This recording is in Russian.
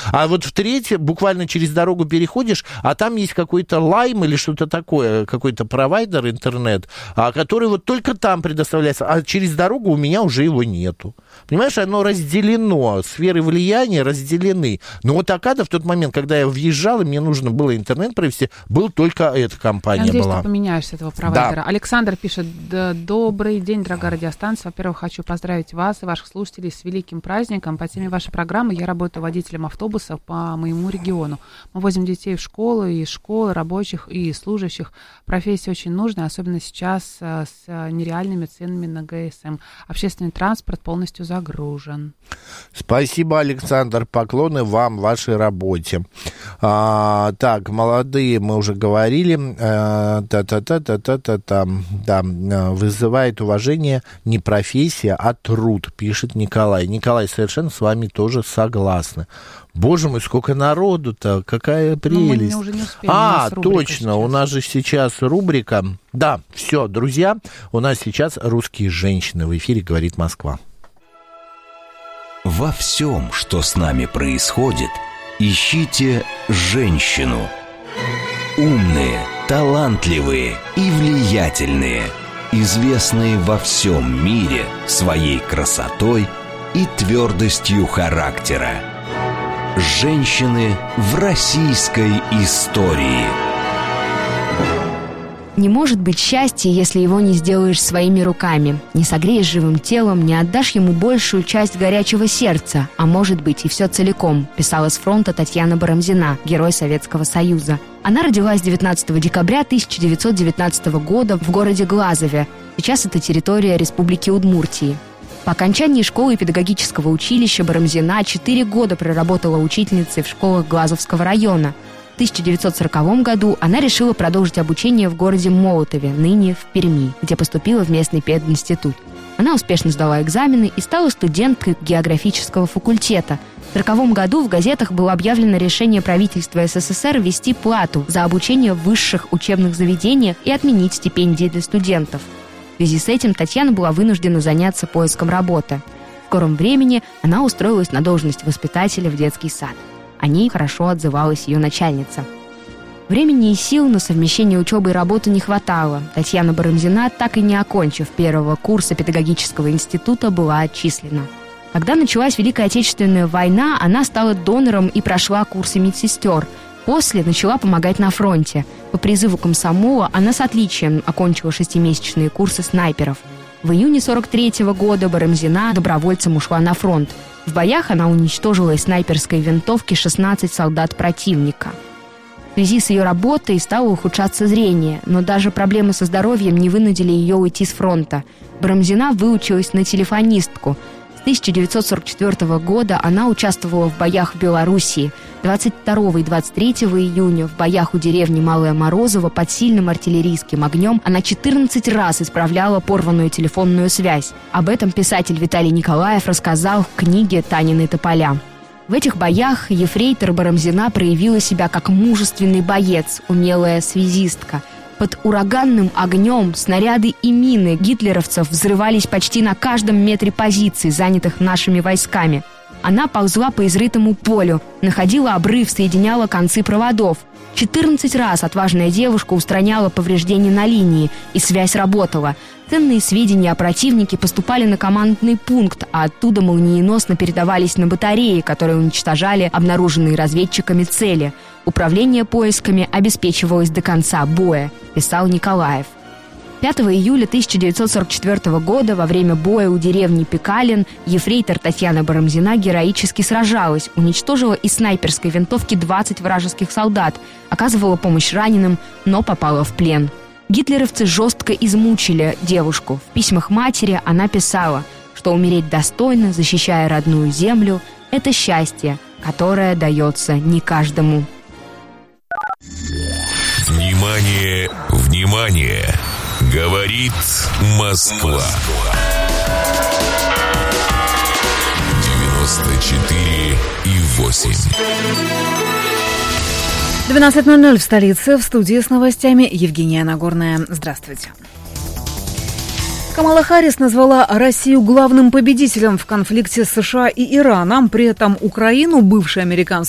А вот в третьей, буквально через дорогу переходишь, а там есть какой-то лайм или что-то такое, какой-то провайдер интернет, который вот только там предоставляется, а через дорогу у меня уже его нету. Понимаешь, оно разделено, сферы влияния разделены. Но вот Акада в тот момент, когда я въезжал, и мне нужно было интернет провести, был только эта компания. Я надеюсь, была. ты поменяешь этого провайдера. Да. Александр пишет: добрый день, дорогая радиостанция. Во-первых, хочу поздравить вас и ваших слушателей с великим праздником. По теме вашей программы я работаю водителем автобуса по моему региону. Мы возим детей в школу, и из школы, рабочих и служащих. Профессия очень нужная, особенно сейчас с нереальными ценами на ГСМ. Общественный транспорт полностью загружен. Спасибо, Александр. Поклоны вам, вашей работе. Так, молодые, мы уже говорили. Да, вызывает уважение не профессия, а труд, пишет Николай. Николай, совершенно с вами тоже согласны. Боже мой, сколько народу-то, какая прелесть. Мы уже не успеем, точно, сейчас. у нас же сейчас рубрика. Да, все, друзья, у нас сейчас «Русские женщины». В эфире «Говорит Москва». Во всем, что с нами происходит, ищите женщину. Умные, талантливые и влиятельные, известные во всем мире своей красотой и твердостью характера. Женщины в российской истории. Не может быть счастья, если его не сделаешь своими руками. Не согреешь живым телом, не отдашь ему большую часть горячего сердца, а может быть и все целиком, писала с фронта Татьяна Барамзина, герой Советского Союза. Она родилась 19 декабря 1919 года в городе Глазове. Сейчас это территория Республики Удмуртии. По окончании школы и педагогического училища Барамзина 4 года проработала учительницей в школах Глазовского района. В 1940 году она решила продолжить обучение в городе Молотове, ныне в Перми, где поступила в местный пединститут. Она успешно сдала экзамены и стала студенткой географического факультета. В 1940 году в газетах было объявлено решение правительства СССР ввести плату за обучение в высших учебных заведениях и отменить стипендии для студентов. В связи с этим Татьяна была вынуждена заняться поиском работы. В скором времени она устроилась на должность воспитателя в детский сад. О ней хорошо отзывалась ее начальница. Времени и сил на совмещение учебы и работы не хватало. Татьяна Барамзина, так и не окончив первого курса педагогического института, была отчислена. Когда началась Великая Отечественная война, она стала донором и прошла курсы медсестер. После начала помогать на фронте. По призыву комсомола она с отличием окончила 6-месячные курсы снайперов. В июне 1943 года Барамзина добровольцем ушла на фронт. В боях она уничтожила из снайперской винтовки 16 солдат противника. В связи с ее работой стало ухудшаться зрение, но даже проблемы со здоровьем не вынудили ее уйти с фронта. Барамзина выучилась на телефонистку. С 1944 года она участвовала в боях в Белоруссии. 22 и 23 июня в боях у деревни Малая Морозово под сильным артиллерийским огнем она 14 раз исправляла порванную телефонную связь. Об этом писатель Виталий Николаев рассказал в книге «Танины тополя». В этих боях ефрейтор Барамзина проявила себя как мужественный боец, умелая связистка. Под ураганным огнем снаряды и мины гитлеровцев взрывались почти на каждом метре позиций, занятых нашими войсками. Она ползла по изрытому полю, находила обрыв, соединяла концы проводов. 14 раз отважная девушка устраняла повреждения на линии, и связь работала. Ценные сведения о противнике поступали на командный пункт, а оттуда молниеносно передавались на батареи, которые уничтожали обнаруженные разведчиками цели. Управление поисками обеспечивалось до конца боя, писал Николаев. 5 июля 1944 года во время боя у деревни Пекалин ефрейтор Татьяна Барамзина героически сражалась, уничтожила из снайперской винтовки 20 вражеских солдат, оказывала помощь раненым, но попала в плен. Гитлеровцы жестко измучили девушку. В письмах матери она писала, что умереть достойно, защищая родную землю, это счастье, которое дается не каждому. Внимание, внимание! Говорит Москва. 94,8. 12:00 в столице. В студии с новостями Евгения Нагорная. Здравствуйте. Камала Харрис назвала Россию главным победителем в конфликте с США и Ираном. При этом Украину бывший американский